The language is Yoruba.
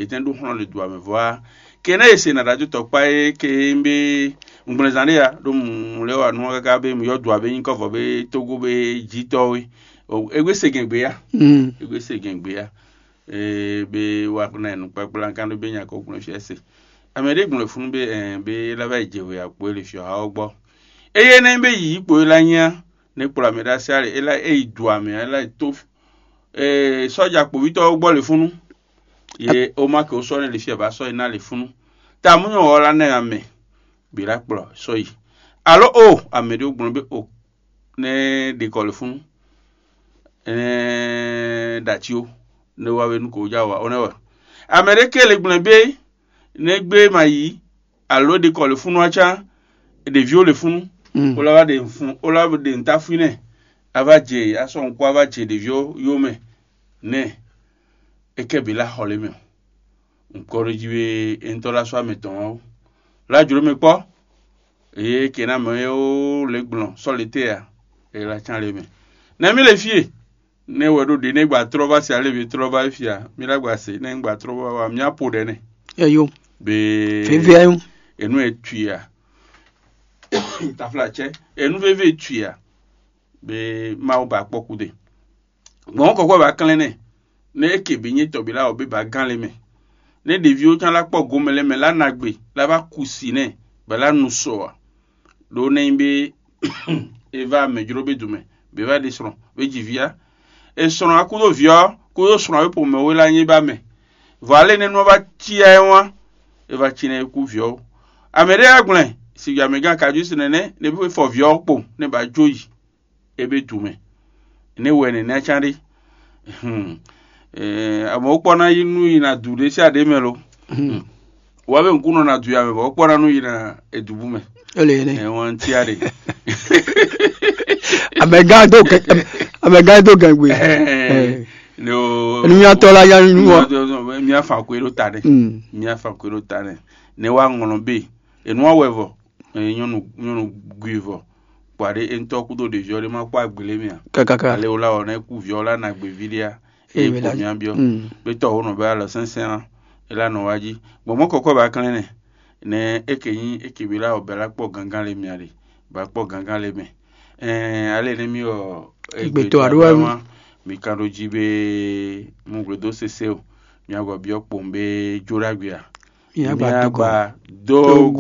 yetendo hono le doit me voir kena ese na radio tokpa e ke mbe ngbonezania do mulewa no ga be mu yodo abe yin cover be togo be jitowe egwe segengbe ya egwe segengbe ya be wa kuna no papula kan be nya ko kun fiese amede gun le fun be la ba jewe apo le fi ha ogbo eye na mbe yi ipo ilanya ne pura me da sare ela do ame ela to soja po wi to ogbo le funu ye o ma ko so ne le fi ba so ina le funu ta mu yo ola na ame bi la pro so yi alo o amede ogun be o ne de ko le funu datio ne wa we nu ko jawa onewa america le gbon be ne gbe mayi alo de ko le funu acha de viol le funu ola de fun ola de ntafune avaje ason ko avaje de viol yome ne ekebila holeme nkoro jiwe entola so ameton la juro me po kena me o le gbon solitaire e la chan le me na mi le fie ne wedo de ne gba trova si ale bi trova fia mi la gba se ne gba trova wa mi apo de ne yo be fevia enu etua ta flache enu veve etua be ma o ba pokude won kokko ba kan ne ke bi yin to bi la o be ba gan le me ne de vi o tan la po gomele me la nagbe la ba kusi ne ba la nu so do ne be eva me juro be dume be va de son be jivia e son akudo vio ko son pour me wela yin ba me vale ne no ba tia enwa e va chine ku vio amere agblen si ya me gan ka ju sinene ne be fo vio po ne ba joyi e be dume ne we ne na chari amo kpona yinu ina dure si ade melo wa be nkuno na duya me bo kpona nu ina edubu me ele ne won ti ade amega do gangwe no enu ya tola ya nu mi afa ko ero tare ne wa ngono be enu awevo nyonu guivo pare ento do de jore ma kwa gbele mi kaka ale ola ona ku viola na gbe vilia e ko mi ambio be to ono ba la sensen ela no waji bo mo kokko ba kan ne ekeyin ekibira obela po gangan le mi are ba po gangan le me ale ne mi o egbeto aruwa mi karo jibe mu gbedo sese o mi agbo bi opo mbe joragbia mi agba dogo